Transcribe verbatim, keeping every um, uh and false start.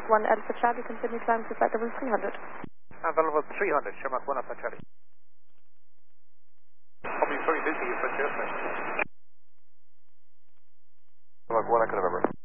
one Alpha Charlie, continue climb to flight level three hundred. Alpha level three hundred, Shamrock one Alpha Charlie. I'll be very busy, but yes, sir. Shamrock one, I can remember.